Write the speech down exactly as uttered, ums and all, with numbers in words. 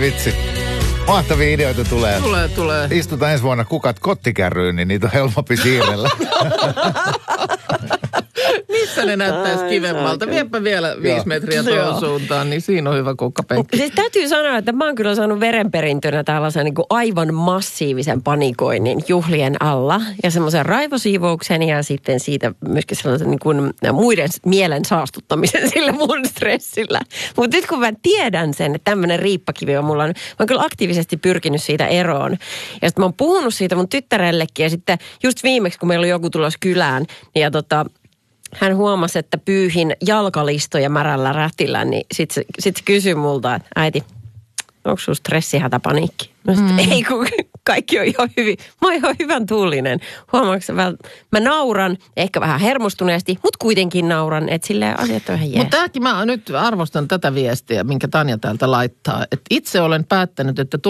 vitsi. Mahtavia ideoita tulee. Tulee, tulee. Istutaan ensi vuonna kukat kottikärryyn, niin niitä on helpompi siirrellä. Missä ne näyttäisi kivemmalta? Viepä vielä viisi metriä tuohon suuntaan, niin siinä on hyvä kukkapenkki. Siis täytyy sanoa, että mä oon kyllä saanut verenperintönä tällaisen niin kuin aivan massiivisen panikoinnin juhlien alla. Ja semmoisen raivosiivouksen ja sitten siitä myöskin sellaisen niin kuin muiden mielen saastuttamisen sillä mun stressillä. Mutta nyt kun mä tiedän sen, että tämmöinen riippakivi on mulla, mä oon kyllä aktiivisesti pyrkinyt siitä eroon. Ja sitten mä oon puhunut siitä mun tyttärellekin ja sitten just viimeksi, kun meillä oli joku tulossa kylään, ja tota... hän huomasi, että pyyhin jalkalistoja märällä rätillä, niin sitten se, sit se kysyi multa, että äiti, onko sun stressihätäpaniikki? Mä sit, mm. ei kun kaikki on ihan hyvin. Mä oon ihan hyvän tuulinen. Huomaatko väl, mä nauran, ehkä vähän hermostuneesti, mutta kuitenkin nauran, että silleen asiat on ihan jää. Mutta tämäkin mä nyt arvostan tätä viestiä, minkä Tanja täältä laittaa. Että itse olen päättänyt, että